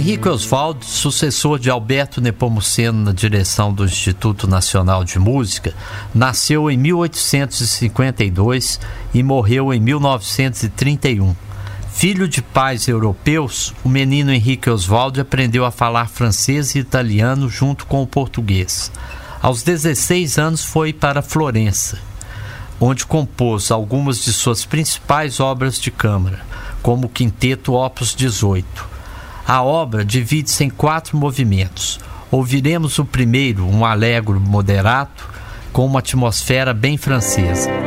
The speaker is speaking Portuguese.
Henrique Oswald, sucessor de Alberto Nepomuceno na direção do Instituto Nacional de Música, nasceu em 1852 e morreu em 1931. Filho de pais europeus, o menino Henrique Oswald aprendeu a falar francês e italiano junto com o português. Aos 16 anos foi para Florença, onde compôs algumas de suas principais obras de câmara, como o Quinteto Opus 18. A obra divide-se em 4 movimentos. Ouviremos o primeiro, um allegro moderato, com uma atmosfera bem francesa.